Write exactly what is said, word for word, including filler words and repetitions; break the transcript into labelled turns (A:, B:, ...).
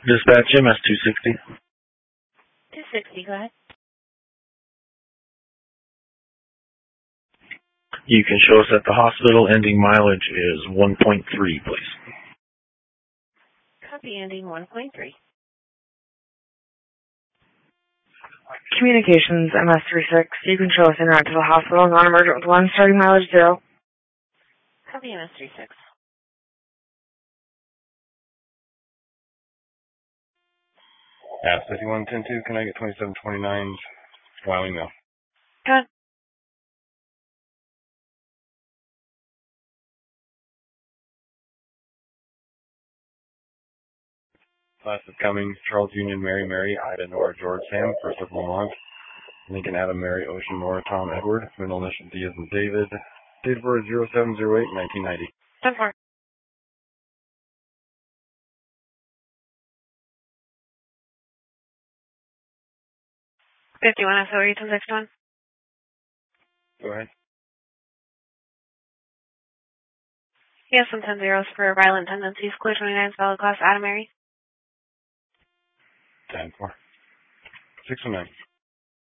A: Dispatch M S two sixty.
B: two sixty, go ahead.
A: You can show us at the hospital. Ending mileage is one point three, please.
B: Copy, ending one point three.
C: Communications, M S three six. You can show us en route to the hospital, non-emergent with one, starting mileage zero.
B: Copy, M S three six.
D: App fifty-one ten two, can I get twenty-seven twenty-nine Wyoming now?
B: Good.
D: Class of Cummings, Charles Union, Mary Mary, Ida Nora, George Sam, first of Long, Lincoln Adam, Mary Ocean, Nora, Tom Edward, middle initial D as in David, date of birth zero seven zero eight nineteen ninety.
B: ten four. fifty-one S O E to six one.
D: Go ahead.
B: Yes, some ten zeros for violent tendencies. Clear twenty-nine, solid class, Adam Mary.
D: ten four. six one nine.